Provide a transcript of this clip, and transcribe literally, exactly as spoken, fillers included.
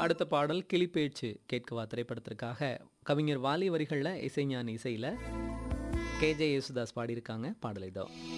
அடுத்த பாடல் கிளிப்பேச்சு கேட்கவா திரைப்படத்திற்காக கவிஞர் வாலி வரிகளில் இசைஞானி இசையில் கேஜே யேசுதாஸ் பாடியிருக்காங்க. பாடல் இதோ.